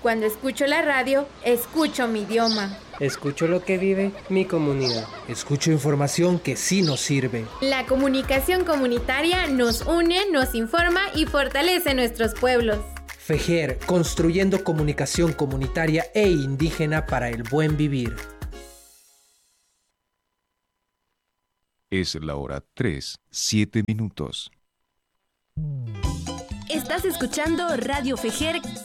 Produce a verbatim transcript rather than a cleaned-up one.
Cuando escucho la radio, escucho mi idioma. Escucho lo que vive mi comunidad. Escucho información que sí nos sirve. La comunicación comunitaria nos une, nos informa y fortalece nuestros pueblos. FEJER, construyendo comunicación comunitaria e indígena para el buen vivir. Es la hora tres, siete minutos. Estás escuchando Radio FEJER